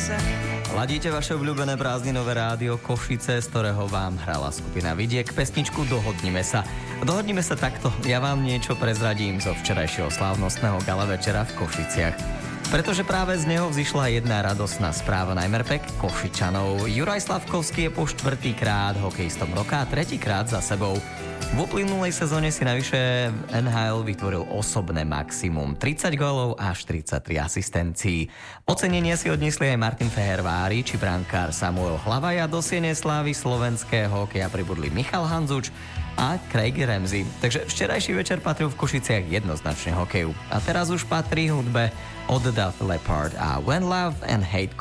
Ladíte vaše obľúbené prázdninové rádio Košice, z ktorého vám hrala skupina Vidiek pesničku Dohodnime sa. Dohodnime sa takto, ja vám niečo prezradím zo včerajšieho slávnostného gala večera v Košiciach. Pretože práve z neho vzýšla jedna radosná správa najmä pre Košičanov. Juraj Slavkovský je po 4. hokejistom roka a 3. za sebou. V uplynulej sezóne si navyše NHL vytvoril osobné maximum 30 gólov až 33 asistencií. Ocenenie si odniesli aj Martin Fehervári či brankár Samuel Hlavaja. Do siene slávy slovenského hokeja pribudli Michal Handzuč a Craig Ramsey. Takže včerajší večer patril v Košiciach jednoznačne hokeju. A teraz už patrí hudbe od Def Leppard a When Love and Hate